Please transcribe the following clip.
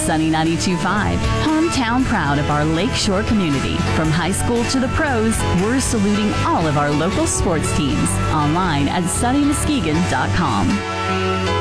Sunny 92.5, hometown proud of our Lakeshore community. From high school to the pros, we're saluting all of our local sports teams. Online at sunnymuskegon.com.